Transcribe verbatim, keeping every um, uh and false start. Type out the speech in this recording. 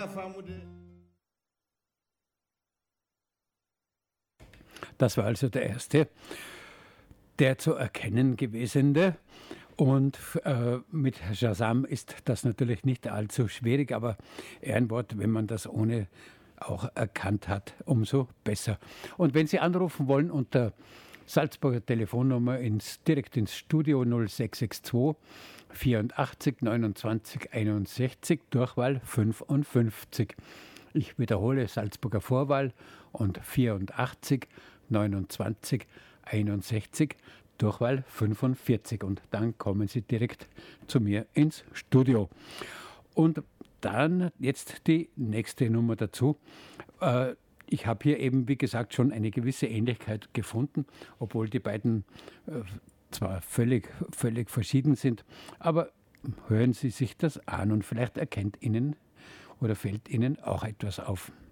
Das war also der erste, der zu erkennen gewesene. Und äh, mit Shazam ist das natürlich nicht allzu schwierig, aber Ehrenwort, wenn man das ohne auch erkannt hat, umso besser. Und wenn Sie anrufen wollen unter Salzburger Telefonnummer ins, direkt ins Studio null sechs sechs zwei vierundachtzig neunundzwanzig einundsechzig, Durchwahl fünfundfünfzig. Ich wiederhole, Salzburger Vorwahl und vierundachtzig neunundzwanzig einundsechzig, Durchwahl fünfundvierzig. Und dann kommen Sie direkt zu mir ins Studio. Und dann jetzt die nächste Nummer dazu. Äh, ich habe hier eben, wie gesagt, schon eine gewisse Ähnlichkeit gefunden, obwohl die beiden äh, zwar völlig, völlig verschieden sind. Aber hören Sie sich das an und vielleicht erkennt Ihnen oder fällt Ihnen auch etwas auf.